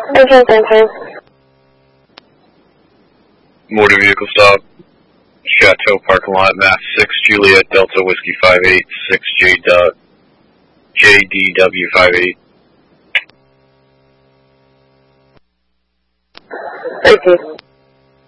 Engine center. Motor vehicle stop. Chateau parking lot, Mass 6 Juliet Delta Whiskey 58 JDW 58. Thank you.